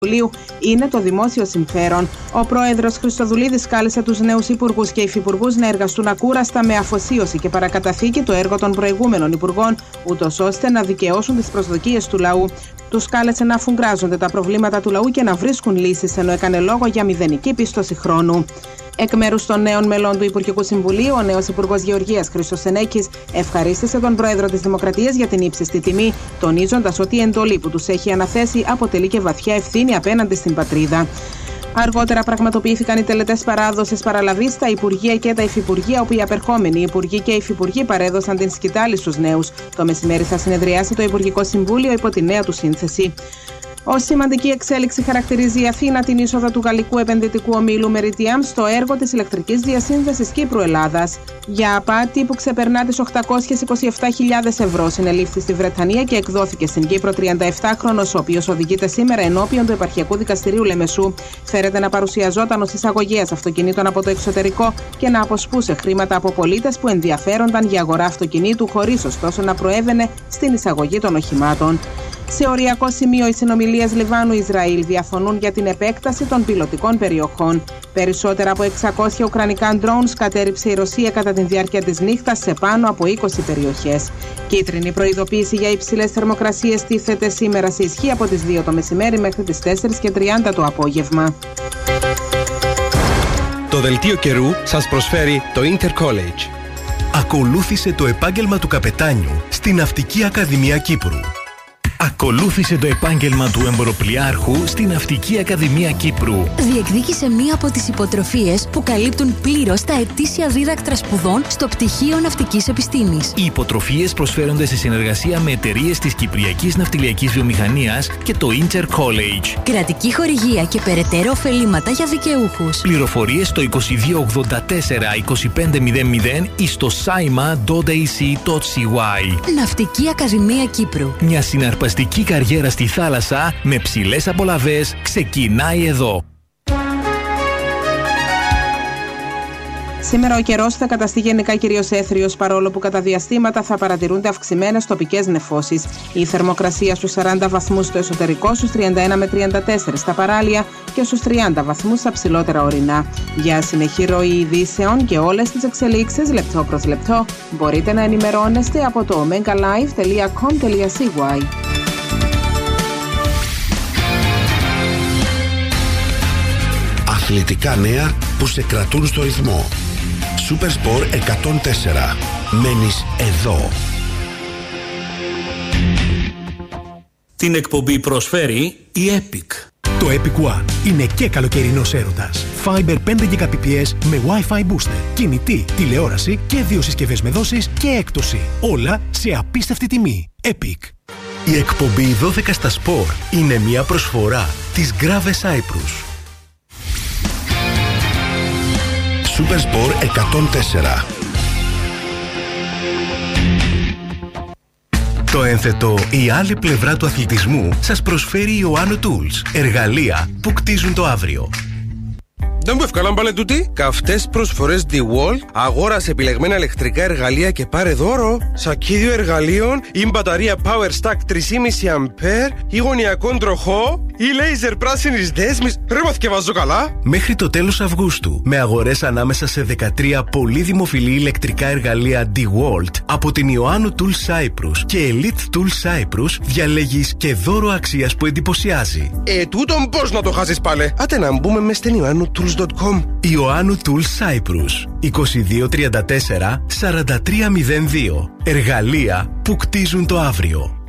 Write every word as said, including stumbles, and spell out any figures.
είναι το δημόσιο συμφέρον. Ο πρόεδρος Χριστοδουλίδης κάλεσε τους νέους υπουργούς και υφυπουργούς να εργαστούν ακούραστα με αφοσίωση και παρακαταθήκη το έργο των προηγούμενων υπουργών, ούτως ώστε να δικαιώσουν τις προσδοκίες του λαού. Τους κάλεσε να αφουγκράζονται τα προβλήματα του λαού και να βρίσκουν λύσεις, ενώ έκανε λόγο για μηδενική πίστοση χρόνου. Εκ μέρους των νέων μελών του Υπουργικού Συμβουλίου, ο νέος Υπουργός Γεωργίας Χρήστος Σενέκης ευχαρίστησε τον Πρόεδρο της Δημοκρατίας για την ύψιστη τιμή, τονίζοντας ότι η εντολή που τους έχει αναθέσει αποτελεί και βαθιά ευθύνη απέναντι στην πατρίδα. Αργότερα πραγματοποιήθηκαν οι τελετές παράδοσης παραλαβής στα Υπουργεία και τα Υφυπουργεία, όπου οι απερχόμενοι Υπουργοί και Υφυπουργοί παρέδωσαν την σκητάλη στους νέους. Το μεσημέρι θα συνεδριάσει το Υπουργικό Συμβούλιο υπό τη νέα του σύνθεση. Ως σημαντική εξέλιξη χαρακτηρίζει η Αθήνα την είσοδο του γαλλικού επενδυτικού ομίλου Meridiam στο έργο της ηλεκτρικής διασύνδεσης Κύπρου-Ελλάδας. Για απάτη που ξεπερνά τις οκτακόσιες είκοσι επτά χιλιάδες ευρώ συνελήφθη στη Βρετανία και εκδόθηκε στην Κύπρο τριανταεπτάχρονος, ο οποίος οδηγείται σήμερα ενώπιον του Επαρχιακού Δικαστηρίου Λεμεσού. Φέρεται να παρουσιαζόταν ως εισαγωγέας αυτοκινήτων από το εξωτερικό και να αποσπούσε χρήματα από πολίτες που ενδιαφέρονταν για αγορά αυτοκινήτου, χωρίς ωστόσο να προέβαινε στην εισαγωγή των οχημάτων. Σε οριακό σημείο, οι συνομιλίες Λιβάνου-Ισραήλ διαφωνούν για την επέκταση των πιλωτικών περιοχών. Περισσότερα από εξακόσια ουκρανικά drones κατέριψε η Ρωσία κατά τη διάρκεια της νύχτας σε πάνω από είκοσι περιοχές. Κίτρινη προειδοποίηση για υψηλές θερμοκρασίες τίθεται σήμερα σε ισχύ από τις δύο το μεσημέρι μέχρι τις τέσσερις και τριάντα το απόγευμα. Το δελτίο καιρού σας προσφέρει το Intercollege. Ακολούθησε το επάγγελμα του καπετάνιου στην Ναυτική Ακαδημία Κύπρου. Ακολούθησε το επάγγελμα του εμποροπλιάρχου στην Ναυτική Ακαδημία Κύπρου. Διεκδίκησε μία από τις υποτροφίες που καλύπτουν πλήρως τα ετήσια δίδακτρα σπουδών στο Πτυχίο Ναυτικής Επιστήμης. Οι υποτροφίες προσφέρονται σε συνεργασία με εταιρείες της Κυπριακής Ναυτιλιακής Βιομηχανίας και το Intercollege. Κρατική χορηγία και περαιτέρω ωφελήματα για δικαιούχους. Πληροφορίες στο είκοσι δύο ογδόντα τέσσερα είκοσι πέντε μηδέν μηδέν ή στο saima τελεία a c τελεία c y. Ναυτική Ακαδημία Κύπρου. Μια συναρπαστική καριέρα στη θάλασσα με ψηλές απολαβές ξεκινάει εδώ. Σήμερα ο καιρός θα καταστεί γενικά κυρίως έθριος, παρόλο που κατά διαστήματα θα παρατηρούνται αυξημένες τοπικές νεφώσεις. Η θερμοκρασία στους σαράντα βαθμούς στο εσωτερικό, στους τριάντα ένα με τριάντα τέσσερα στα παράλια και στους τριάντα βαθμούς στα ψηλότερα ορεινά. Για συνεχή ροή ειδήσεων και όλες τις εξελίξεις λεπτό προς λεπτό μπορείτε να ενημερώνεστε από το omega live τελεία com τελεία c y. Αθλητικά νέα που σε κρατούν στο ρυθμό. Supersport εκατόν τέσσερα. Μένεις εδώ. Την εκπομπή προσφέρει η Epic. Το Epic One είναι και καλοκαιρινός έρωτας. Fiber πέντε γιγαμπιτ με Wi-Fi booster, κινητή, τηλεόραση και δύο συσκευές με δόσεις και έκπτωση. Όλα σε απίστευτη τιμή. Epic. Η εκπομπή δώδεκα στα σπορ είναι μια προσφορά της Grave Cyprus. Supersport εκατόν τέσσερα. Το ένθετο «Η άλλη πλευρά του αθλητισμού» σας προσφέρει η Oanu Tools, εργαλεία που κτίζουν το αύριο. Δεν μου ευκαλάν πάλι τούτη. Καυτές προσφορές DeWalt. Αγόρασε επιλεγμένα ηλεκτρικά εργαλεία και πάρε δώρο. Σακίδιο εργαλείων ή μπαταρία Power Stack τρία κόμμα πέντε αμπέρ ή γωνιακόν τροχό ή λέιζερ πράσινης δέσμης. Ρε μαθηκευάζω καλά. Μέχρι το τέλος Αυγούστου, με αγορές ανάμεσα σε δεκατρία πολύ δημοφιλή ηλεκτρικά εργαλεία DeWalt από την Oanu Tools Cyprus και Elite Tools Cyprus, διαλέγεις και δώρο αξίας που εντυπωσιάζει. Ε, τούτον πώς να το χάσεις πάλι. Άτε να μπούμε μες στην Oanu Tools. Η Oanu Tools Cyprus είκοσι δύο τριάντα τέσσερα σαράντα τρία μηδέν δύο. Εργαλεία που κτίζουν το αύριο.